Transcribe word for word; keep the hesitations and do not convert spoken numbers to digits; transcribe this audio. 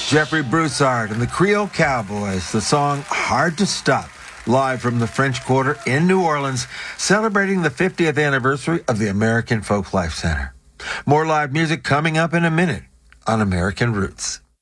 Jeffrey Broussard and the Creole Cowboys, the song Hard to Stop, live from the French Quarter in New Orleans, celebrating the fiftieth anniversary of the American Folk Life Center. More live music coming up in a minute on American Roots.